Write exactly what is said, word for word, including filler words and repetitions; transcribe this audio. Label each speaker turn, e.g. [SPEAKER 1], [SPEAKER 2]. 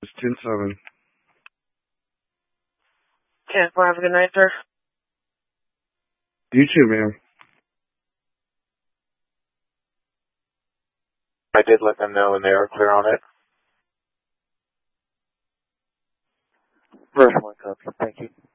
[SPEAKER 1] It's ten seven.
[SPEAKER 2] ten four, have a good night, sir.
[SPEAKER 1] You too, ma'am.
[SPEAKER 3] I did let them know and they are clear on it. Version one copy. Thank you.